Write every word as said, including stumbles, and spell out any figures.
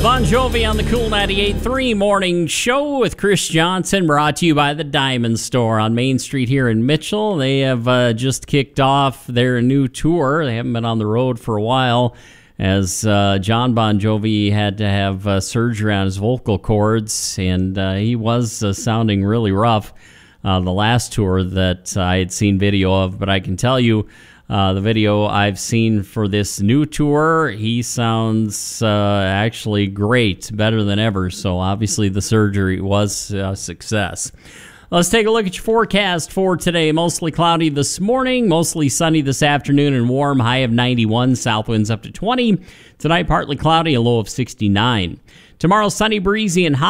Bon Jovi on the Cool ninety-eight point three Morning Show with Chris Johnson, brought to you by the Diamond Store on Main Street here in Mitchell. They have uh, just kicked off their new tour. They haven't been on the road for a while, as uh, John Bon Jovi had to have uh, surgery on his vocal cords, and uh, he was uh, sounding really rough uh, the last tour that I had seen video of. But I can tell you, Uh, the video I've seen for this new tour, he sounds uh, actually great, better than ever. So obviously the surgery was a success. Let's take a look at your forecast for today. Mostly cloudy this morning, mostly sunny this afternoon, and warm, high of ninety-one, south winds up to twenty. Tonight, partly cloudy, a low of sixty-nine. Tomorrow, sunny, breezy, and hot.